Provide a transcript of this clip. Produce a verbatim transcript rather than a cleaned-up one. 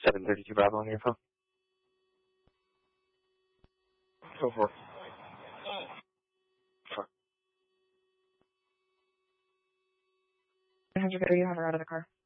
seven thirty-two Bravo on your phone. Go for it. Fuck. one hundred, you have her out of the car.